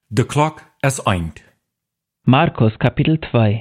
De klok is eind. Markus Kapitel 2.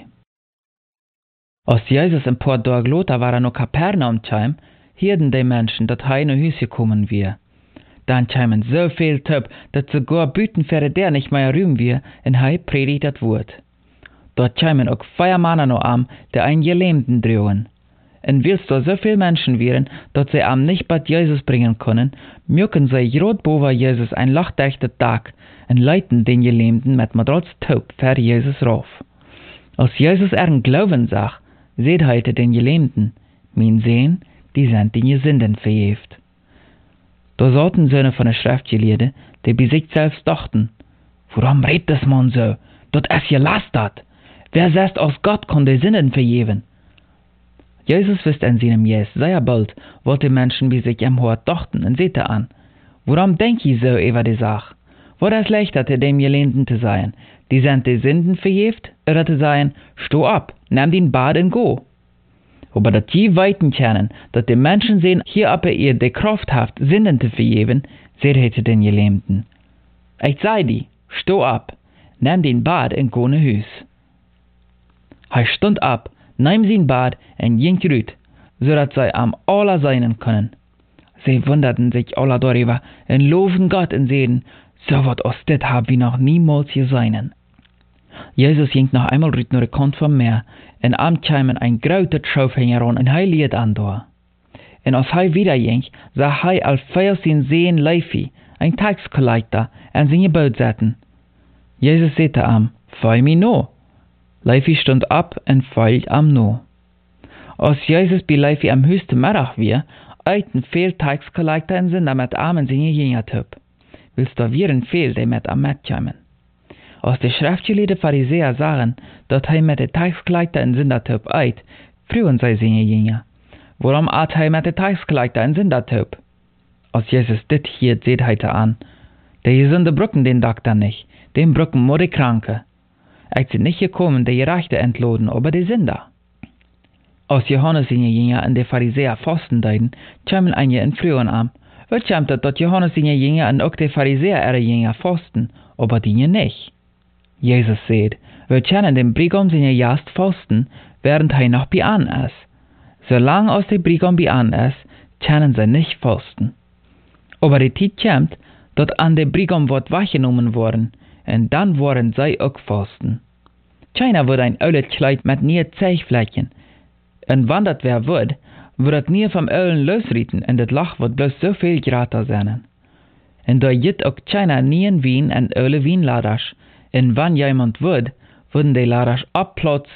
Als Jesus ein paar Tage later war noch Kapernaum heim, hörten die Menschen, dass er in ein Haus gekommen wir. Dann kämen so viel Töp, dass sogar Büten für der nicht mehr rühmen wir, und er predigt das Wort. Dort kämen auch 4 Männer noch an, die einen Gelähmten drohen. Und willst du so viele Menschen wären, dass sie am nicht bei Jesus bringen können, mögen sie rot boven Jesus ein lachdechter Tag und leiten den Gelähmten mit Madrats Taub für Jesus rauf. Als Jesus ihren Glauben sah, seht heute den Gelähmten, mein Sehen, die sind die Sünden verjäft. Da saßen Söhne von der Schriftgelehrten, die bei sich selbst dachten, warum redet das Mann so? Dort ist gelastert. Wer sagt, aus Gott kann die Sünden vergeben? Jesus wusste in seinem Jes sehr bald, was die Menschen bei sich im Hort dachten, und sehte an, warum denk ich so über die Sache? War es leichter, dem Gelähmten zu sein, die sind die Sünden verjäft, oder zu sagen, steh ab, nimm den Bad und go? Aber dass die weiten können, dass die Menschen sehen, hier aber ihr die Kraft habt, Sünden zu vergeben, seht heute den Gelähmten. Ich sei die, steh ab, nimm den Bad und go nach Hus. Er stund ab, nahm sein Bad und ging rüt, so dass sie am aller sein können. Sie wunderten sich alle darüber und loben Gott und sehen, so wat aus det hab wir noch niemals gesehen. Jesus ging noch einmal rüt nur Kant vom Meer, und am kämen ein grauter Schaufhänger an und er liet an da. Und als er wieder ging, sah er als 14 Seen Leifi, ein Taxkollector, an seine Boot setzen. Jesus sagte am, folg mir no. Leifi stund ab und folgte am no. Als Jesus bei Leifi am höchsten Mittag war, eiten viel Taxkollector und Sünder mit Armen seine Jünger töp. Willst du vieren viel, die mit am Met kämen? Als die Schriftgelehrten Pharisäer sagen, dass er mit den Taxkollector und Sünder töp eit, frühen sie seine Jünger. Warum at er mit den Taxkollector und Sünder töp? Als Jesus dit hier seht heute an, die Gesunde brücken den Doktor nicht, den brücken nur die Kranke. Ich sind nicht gekommen, die Gerechte entloden, aber die Sünder. Als Johannes seine Jünger und die Pharisäer fasten deuten, kämen einige in frühen an. Wat kommt es, dass Johannes seine Jünger und auch die Pharisäer ihre Jünger fasten, aber die nicht? Jesus sagt, wir können den Brigam seine Jast fasten, während er noch bei an ist. Solange aus der Brigam bei an ist, können sie nicht fasten. Aber die Zeit kommt, dass an der Brigam wird weggenommen worden, und dann wollen sie auch fasten. Keiner wird ein altes Kleid mit nie Zeichflecken, und wenn das wer wird das nie vom Ölen losrieten, und das Lach wird bloß so viel grater sein. Und da jit auch keiner nie in Wien und Öle Wienladers, und wenn jemand wird, würden die Laders abplatzen